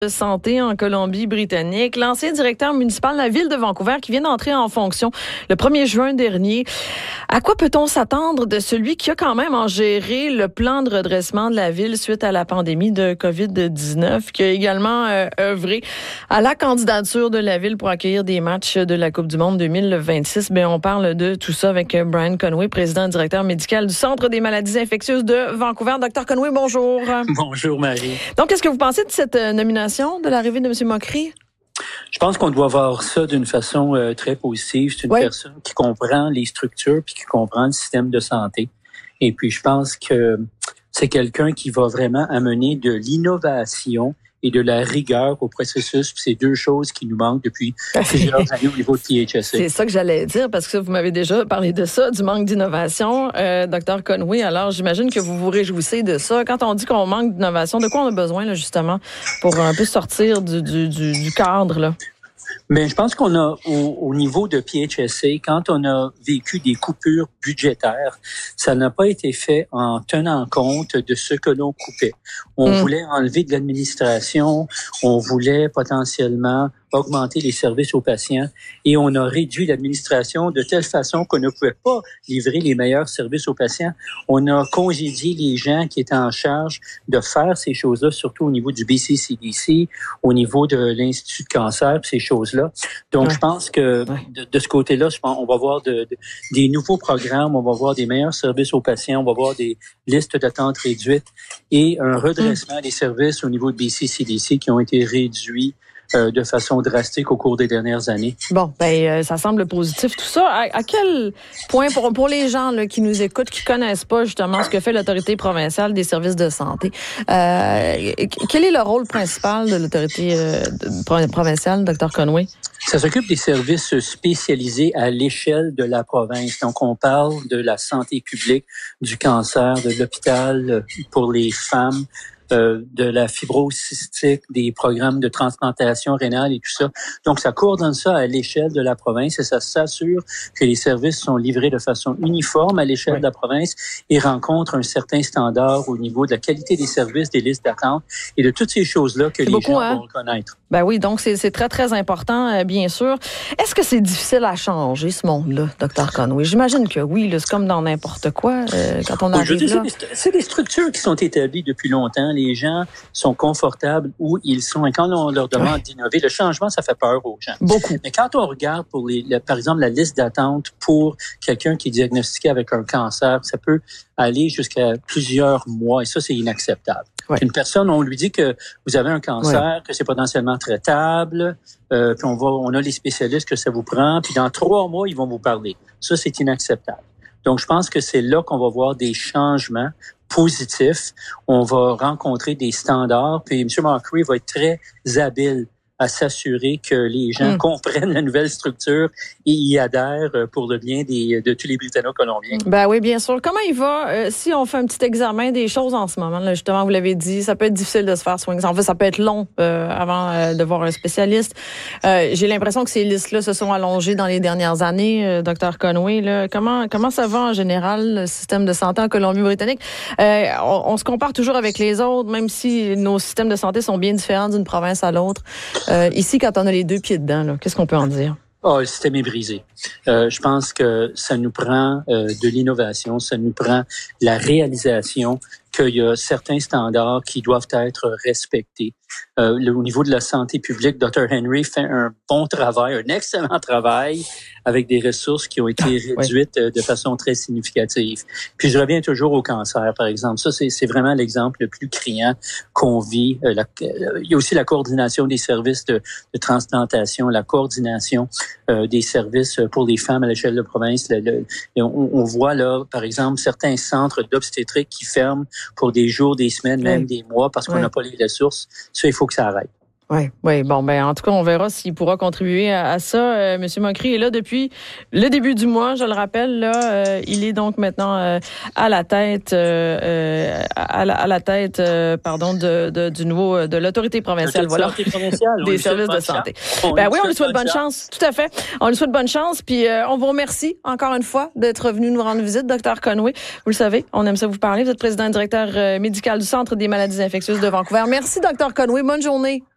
de santé en Colombie-Britannique, l'ancien directeur municipal de la ville de Vancouver qui vient d'entrer en fonction le 1er juin dernier. À quoi peut-on s'attendre de celui qui a quand même en géré le plan de redressement de la ville suite à la pandémie de COVID-19, qui a également œuvré à la candidature de la ville pour accueillir des matchs de la Coupe du Monde 2026? On parle de tout ça avec Brian Conway, président et directeur médical du Centre des maladies infectieuses de Vancouver. Dr Conway, bonjour. Bonjour, Marie. Donc, qu'est-ce que vous pensez de cette nomination, de l'arrivée de M. Mockery? Je pense qu'on doit voir ça d'une façon très positive. C'est une personne qui comprend les structures puis qui comprend le système de santé. Et puis, je pense que c'est quelqu'un qui va vraiment amener de l'innovation et de la rigueur au processus. Puis c'est deux choses qui nous manquent depuis plusieurs années au niveau de PHSA. C'est ça que j'allais dire, parce que vous m'avez déjà parlé de ça, du manque d'innovation. Dr Conway, alors j'imagine que vous vous réjouissez de ça. Quand on dit qu'on manque d'innovation, de quoi on a besoin là, justement pour un peu sortir du cadre là? Mais je pense qu'on a, au niveau de PHSA, quand on a vécu des coupures budgétaires, ça n'a pas été fait en tenant compte de ce que l'on coupait. On voulait enlever de l'administration, on voulait potentiellement augmenter les services aux patients et on a réduit l'administration de telle façon qu'on ne pouvait pas livrer les meilleurs services aux patients. On a congédié les gens qui étaient en charge de faire ces choses-là, surtout au niveau du BCCDC, au niveau de l'Institut de cancer, ces choses-là. Donc, je pense que de ce côté-là, je pense, on va voir des nouveaux programmes, on va voir des meilleurs services aux patients, on va voir des listes d'attente réduites et un redressement des services au niveau de BCCDC qui ont été réduits de façon drastique au cours des dernières années. Bon, ça semble positif tout ça. À quel point, pour les gens là, qui nous écoutent, qui connaissent pas justement ce que fait l'autorité provinciale des services de santé, quel est le rôle principal de l'autorité provinciale, Dr Conway? Ça s'occupe des services spécialisés à l'échelle de la province. Donc, on parle de la santé publique, du cancer, de l'hôpital pour les femmes, de la fibrose cystique, des programmes de transplantation rénale et tout ça. Donc, ça coordonne ça à l'échelle de la province et ça s'assure que les services sont livrés de façon uniforme à l'échelle de la province et rencontrent un certain standard au niveau de la qualité des services, des listes d'attente et de toutes ces choses-là que les gens vont reconnaître. Ben oui, donc c'est très, très important, bien sûr. Est-ce que c'est difficile à changer, ce monde-là, Dr Conway? J'imagine que oui, là, c'est comme dans n'importe quoi quand on arrive là. C'est des structures qui sont établies depuis longtemps. Les gens sont confortables où ils sont. Et quand on leur demande d'innover, le changement, ça fait peur aux gens. Beaucoup. Mais quand on regarde par exemple, la liste d'attente pour quelqu'un qui est diagnostiqué avec un cancer, ça peut aller jusqu'à plusieurs mois et ça, c'est inacceptable. Une personne, on lui dit que vous avez un cancer, que c'est potentiellement traitable, puis on a les spécialistes que ça vous prend, puis dans 3 mois, ils vont vous parler. Ça, c'est inacceptable. Donc, je pense que c'est là qu'on va voir des changements positifs. On va rencontrer des standards, puis M. Mockery va être très habile à s'assurer que les gens comprennent la nouvelle structure et y adhèrent pour le bien de tous les Britanno-Colombiens. Ben oui, bien sûr. Comment il va si on fait un petit examen des choses en ce moment? Là, justement, vous l'avez dit, ça peut être difficile de se faire soigner. En fait, ça peut être long avant de voir un spécialiste. J'ai l'impression que ces listes-là se sont allongées dans les dernières années, Dr Conway. Là, comment ça va en général, le système de santé en Colombie-Britannique? On se compare toujours avec les autres, même si nos systèmes de santé sont bien différents d'une province à l'autre. Ici, quand on a les 2 pieds dedans, là, qu'est-ce qu'on peut en dire? Le système est brisé. Je pense que ça nous prend de l'innovation, ça nous prend la réalisation qu'il y a certains standards qui doivent être respectés. Au niveau de la santé publique, Dr Henry fait un bon travail, un excellent travail avec des ressources qui ont été réduites de façon très significative. Puis je reviens toujours au cancer, par exemple. Ça, c'est vraiment l'exemple le plus criant qu'on vit. Il y a aussi la coordination des services de transplantation, la coordination des services pour les femmes à l'échelle de province. On voit là, par exemple, certains centres d'obstétrique qui ferment pour des jours, des semaines, même des mois, parce qu'on n'a pas les ressources. Ça, il faut que ça arrête. Oui. Bon, en tout cas, on verra s'il pourra contribuer à ça. Monsieur Mockery est là depuis le début du mois, je le rappelle. Là, il est donc maintenant à la tête, du nouveau de l'autorité provinciale, des services de santé. Oui, on lui souhaite bonne chance. Tout à fait. On lui souhaite bonne chance. Puis on vous remercie encore une fois d'être venu nous rendre visite, Dr Conway. Vous le savez, on aime ça vous parler. Vous êtes président et directeur médical du Centre des maladies infectieuses de Vancouver. Merci, Dr Conway. Bonne journée.